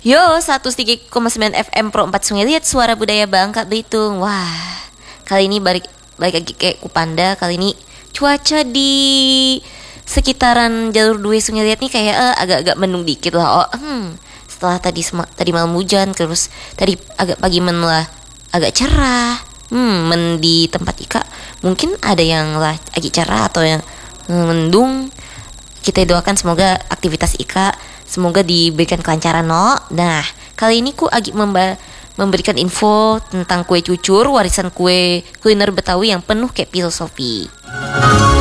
Yo, 103,9 FM Pro 4 Sungai Liat, suara budaya Bangka Belitung. Wah, kali ini balik lagi kayak Kupanda. Kali ini cuaca di sekitaran jalur 2 Sungai Liat nih kayak agak-agak mendung dikit lah. Setelah tadi malam hujan, terus tadi agak pagi menlah agak cerah. Di tempat Ika mungkin ada yang lah agak cerah atau yang mendung. Kita doakan semoga aktivitas Ika semoga diberikan kelancaran, no. Nah, kali ini ku Agi memberikan info tentang kue cucur, warisan kue kuliner Betawi yang penuh kayak filosofi.